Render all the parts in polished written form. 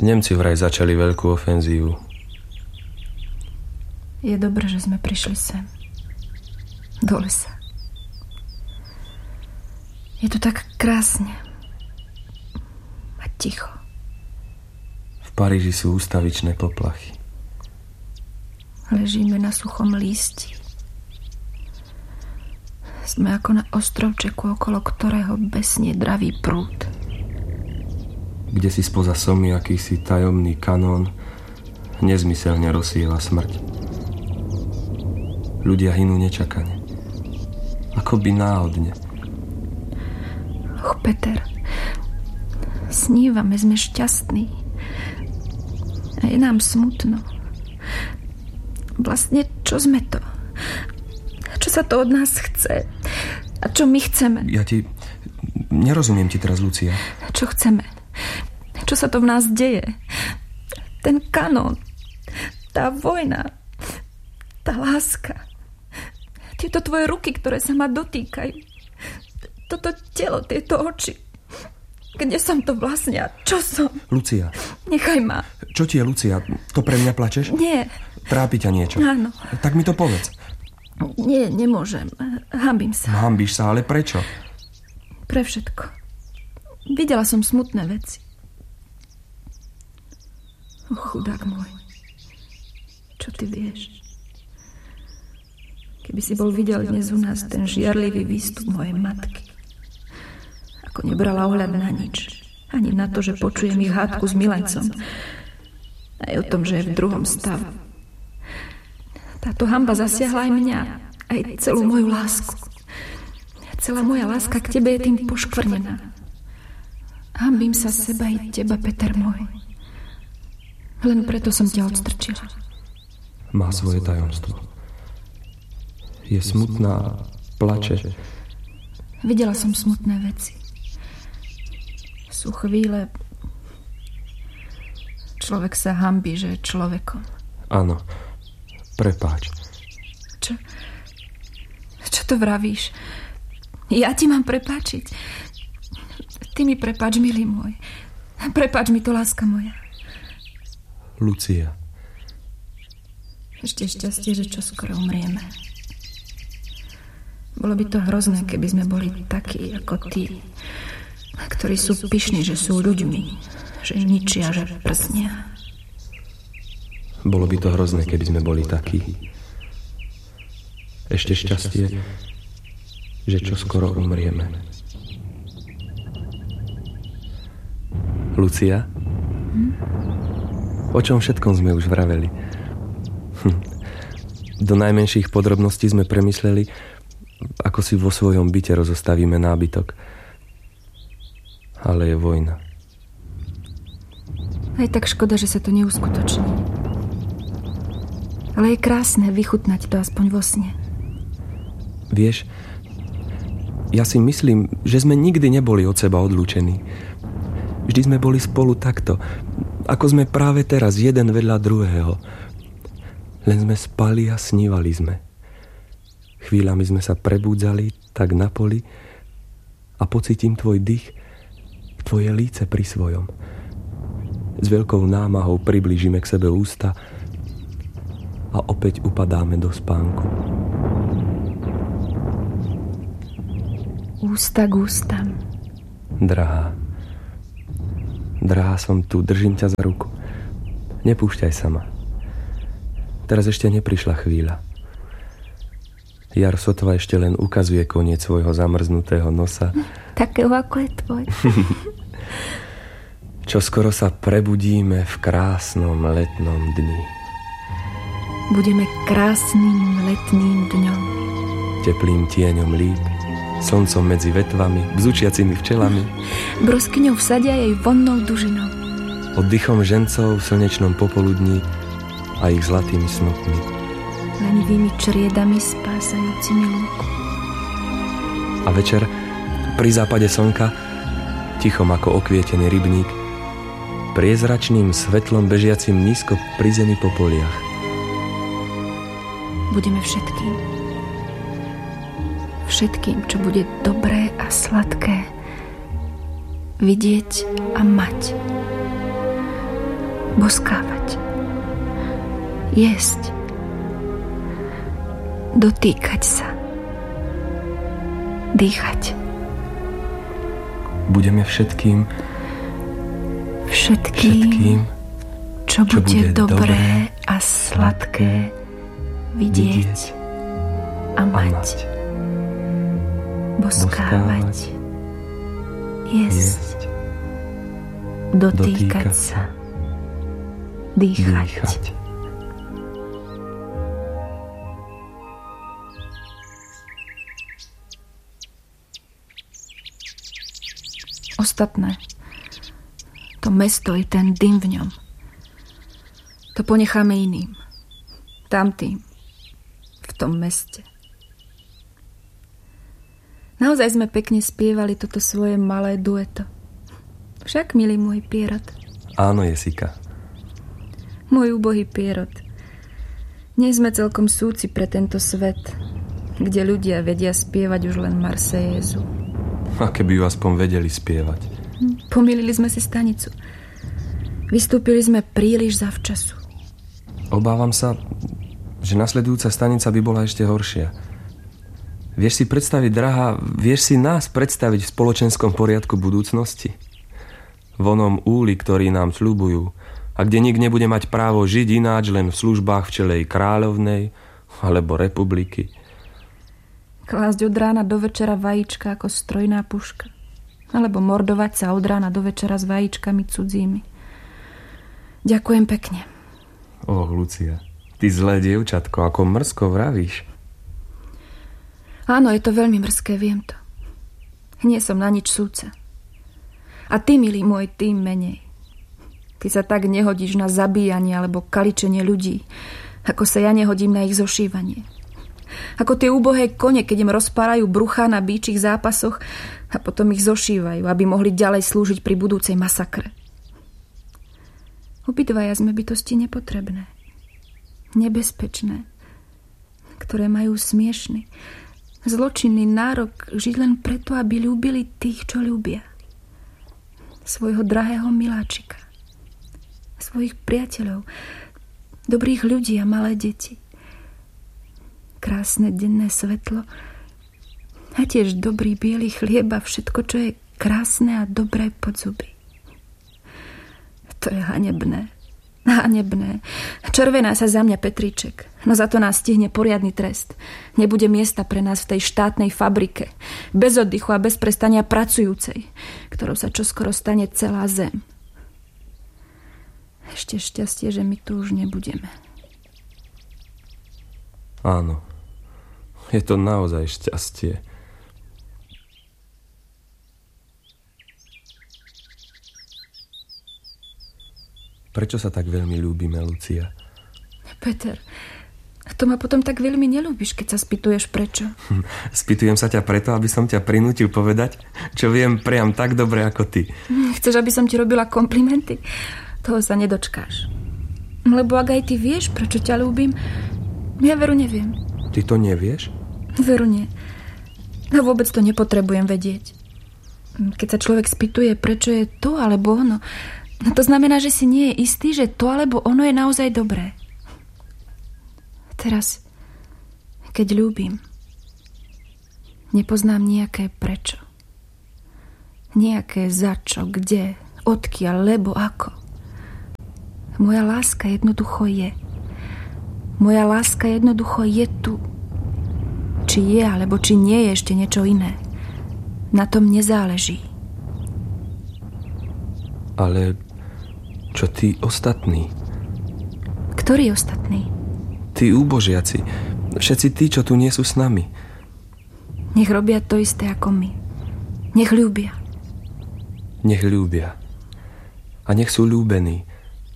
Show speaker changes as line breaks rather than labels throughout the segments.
Nemci vraj začali veľkú ofenzívu.
Je dobré, že sme prišli sem. Do lesa. Je tu tak krásne. A ticho.
V Paríži sú ústavičné poplachy.
Ležíme na suchom lísti. Sme ako na ostrovčeku, okolo ktorého besnie dravý prúd.
Kde si spoza somy akýsi tajomný kanón nezmyselne rozsieva smrť. Ľudia hynú nečakane. Akoby náhodne.
Peter, snívame, sme šťastní. A je nám smutno. Vlastne, čo sme to? Čo sa to od nás chce? A čo my chceme?
Nerozumiem ti teraz, Lucia.
Čo chceme? Čo sa to v nás deje? Ten kanón, tá vojna, tá láska, tieto tvoje ruky, ktoré sa ma dotýkajú, toto telo, tieto oči. Kde som to vlastne a čo som?
Lucia.
Nechaj ma.
Čo ti je, Lucia? To pre mňa plačeš?
Nie.
Trápi ťa niečo?
Áno.
Tak mi to povedz.
Nie, nemôžem. Hanbím sa.
Hanbíš sa, ale prečo?
Pre všetko. Videla som smutné veci. Chudák môj. Čo ty vieš? Keby si bol videl dnes u nás ten žiarlivý výstup mojej matky. Ako nebrala ohľad na nič. Ani na to, že počujem ich hádku s milencom. Aj o tom, že je v druhom stavu. Táto hanba zasiahla aj mňa. Aj celú moju lásku. Celá moja láska k tebe je tým poškvrnená. Hanbím sa seba i teba, Peter môj. Len preto som ťa odstrčila.
Má svoje tajomstvo. Je smutná, plače.
Videla som smutné veci. Sú chvíle... Človek sa hanbí, že je človekom.
Áno, prepáč.
Čo to vravíš? Ja ti mám prepáčiť. Ty mi prepáč, milý môj. Prepáč mi to, láska moja.
Lucia.
Ešte šťastie, že čoskoro umrieme. Bolo by to hrozné, keby sme boli takí ako tí, ktorí sú pyšní, že sú ľuďmi, že ničia, že prznia.
Bolo by to hrozné, keby sme boli takí. Ešte šťastie, že čoskoro umrieme. Lucia? O čom všetkom sme už vraveli? Do najmenších podrobností sme premysleli, ako si vo svojom byte rozostavíme nábytok. Ale je vojna.
Aj tak škoda, že sa to neuskutoční. Ale je krásne vychutnať to aspoň vo sne.
Vieš, ja si myslím, že sme nikdy neboli od seba odlúčení. Vždy sme boli spolu takto, ako sme práve teraz, jeden vedľa druhého. Len sme spali a snívali sme. Chvíľami sme sa prebúdzali tak na poli a pocítim tvoj dých, tvoje líce pri svojom. S veľkou námahou priblížime k sebe ústa a opäť upadáme do spánku.
Ústa k ústam.
Drahá, som tu, držím ťa za ruku. Nepúšťaj sa ma. Teraz ešte neprišla chvíľa. Jar sotva ešte len ukazuje koniec svojho zamrznutého nosa.
Takého ako je tvoj.
Čo skoro sa prebudíme v krásnom letnom dni.
Budeme krásnym letným dňom.
Teplým tieňom líp, slncom medzi vetvami, bzučiacimi včelami.
Broskyňou v sade a jej vonnou dužinou.
Oddychom žencov v slnečnom popoludní a ich zlatými snopmi.
Lenivými čriedami spásajúcimi lúku.
A večer, pri západe slnka, tichom ako okvietený rybník, priezračným svetlom bežiacim nízko pri zemi po poliach.
Budeme všetkým, čo bude dobré a sladké, vidieť a mať. boskávať, jesť, dotýkať sa, dýchať.
Budeme všetkým,
čo bude dobré a sladké vidieť a mať. Boskávať, jesť, dotýkať sa, dýchať. Ostatné, to mesto i ten dym v ňom, to ponecháme iným, tamtým, v tom meste. Naozaj sme pekne spievali toto svoje malé dueto. Však, milý môj Pierrot.
Áno, Jesika.
Môj úbohý Pierrot. Nie sme celkom súci pre tento svet, kde ľudia vedia spievať už len Marsejézu.
A keby ju aspoň vedeli spievať.
Pomýlili sme si stanicu. Vystúpili sme príliš zavčasu.
Obávam sa, že nasledujúca stanica by bola ešte horšia. Vieš si predstaviť, drahá, vieš si nás predstaviť v spoločenskom poriadku budúcnosti? V onom úli, ktorý nám sľubujú, a kde nik nebude mať právo žiť ináč len v službách včelej kráľovnej alebo republiky.
Klásť od rána do večera vajíčka ako strojná puška. Alebo mordovať sa od rána do večera s vajíčkami cudzími. Ďakujem pekne.
Lucia, ty zlé dievčatko, ako mrzko vravíš.
Áno, je to veľmi mrzké, viem to. Nie som na nič súca. A ty, milý môj, tým menej. Ty sa tak nehodíš na zabíjanie alebo kaličenie ľudí, ako sa ja nehodím na ich zošívanie. Ako tie úbohé kone, keď im rozpárajú bruchá na býčich zápasoch a potom ich zošívajú, aby mohli ďalej slúžiť pri budúcej masakre. Obidvaja sme bytosti nepotrebné, nebezpečné, ktoré majú smiešný, zločinný nárok žiť len preto, aby ľúbili tých, čo ľúbia. Svojho drahého miláčika, svojich priateľov, dobrých ľudí a malé deti. Krásne denné svetlo a tiež dobrý biely chlieb a všetko, čo je krásne a dobré pod zuby. To je hanebné. Hanebné. Červená sa za mňa Petríček, no za to nás stihne poriadny trest. Nebude miesta pre nás v tej štátnej fabrike, bez oddychu a bez prestania pracujúcej, ktorou sa čoskoro stane celá zem. Ešte šťastie, že my tu už nebudeme.
Áno. Je to naozaj šťastie. Prečo sa tak veľmi ľúbime, Lucia?
Peter, to ma potom tak veľmi neľúbiš, keď sa spýtuješ prečo.
Spýtujem sa ťa preto, aby som ťa prinútil povedať, čo viem priam tak dobre ako ty.
Chceš, aby som ti robila komplimenty? Toho sa nedočkáš. Lebo ak aj ty vieš, prečo ťa ľúbim, ja veru neviem.
Ty to nevieš?
Veru nie. A vôbec to nepotrebujem vedieť. Keď sa človek spýtuje, prečo je to alebo ono, no to znamená, že si nie je istý, že to alebo ono je naozaj dobré. Teraz, keď ľúbim, nepoznám nejaké prečo. Nejaké za čo, kde, odkiaľ, lebo ako. Moja láska jednoducho je. Moja láska jednoducho je tu. Či je, alebo či nie je ešte niečo iné. Na tom nezáleží.
Ale čo tí ostatní?
Ktorí ostatní?
Tí úbožiaci. Všetci tí, čo tu nie sú s nami.
Nech robia to isté ako my. Nech ľúbia.
Nech ľúbia. A nech sú ľúbení.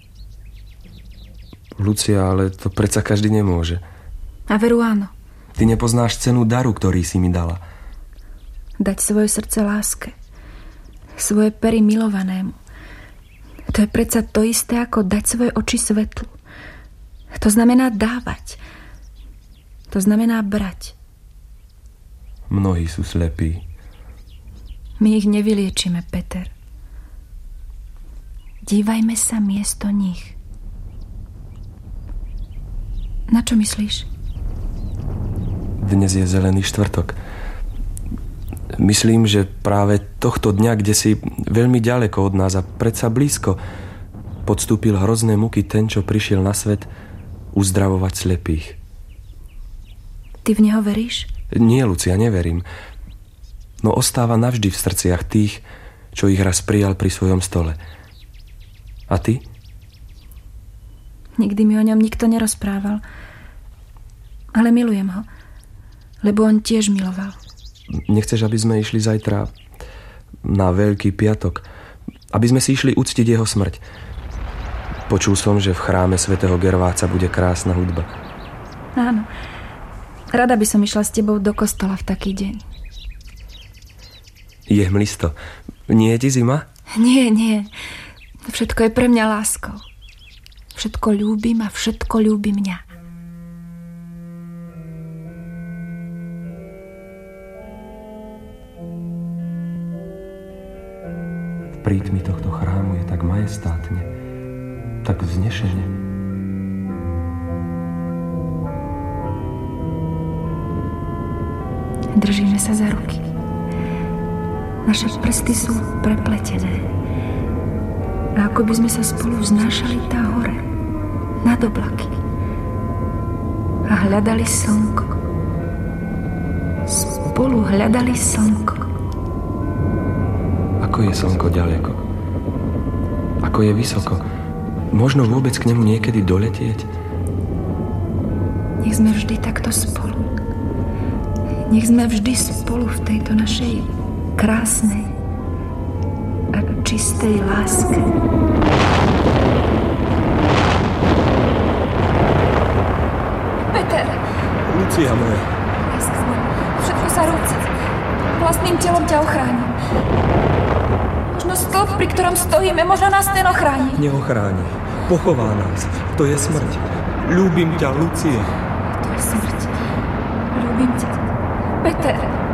Lucia, ale to predsa každý nemôže.
A veru áno.
Ty nepoznáš cenu daru, ktorý si mi dala.
Dať svoje srdce láske. Svoje pery milovanému. To je predsa to isté, ako dať svoje oči svetlu. To znamená dávať. To znamená brať.
Mnohí sú slepí.
My ich nevyliečime, Peter. Dívajme sa miesto nich. Na čo myslíš?
Dnes je zelený štvrtok. Myslím, že práve tohto dňa, kde si veľmi ďaleko od nás a predsa blízko, podstúpil hrozné muky ten, čo prišiel na svet uzdravovať slepých.
Ty v neho veríš?
Nie, Lucia, neverím. No ostáva navždy v srdciach tých, čo ich raz prijal pri svojom stole. A ty?
Nikdy mi o ňom nikto nerozprával. Ale milujem ho, lebo on tiež miloval.
Nechceš, aby sme išli zajtra na Veľký piatok? Aby sme si išli uctiť jeho smrť? Počul som, že v chráme svätého Gerváca bude krásna hudba.
Áno. Rada by som išla s tebou do kostola v taký deň.
Je hmlisto. Nie je ti zima?
Nie, nie. Všetko je pre mňa láskou. Všetko ľúbim a všetko ľúbi mňa.
V prítmi tohto chrámu je tak majestátne, tak vznešene.
Držíme sa za ruky. Naše prsty sú prepletené. A ako by sme sa spolu vznášali tá hore, nad oblaky. A hľadali slnko. Spolu hľadali slnko.
Ako je slnko ďaleko? Ako je vysoko? Možno vôbec k nemu niekedy doletieť?
Nech sme vždy takto spolu. Nech sme vždy spolu v tejto našej krásnej a čistej láske. Peter!
Lucia moja.
Láska moja, všetko sa rúca. Vlastným telom ťa ochránim. Možno stĺp, pri ktorom stojíme, možno nás ten ochráni.
Neochráni. Pochová nás. To je smrť. Ľúbim ťa, Lucia.
To je smrť. Ľúbim ťa. Peter!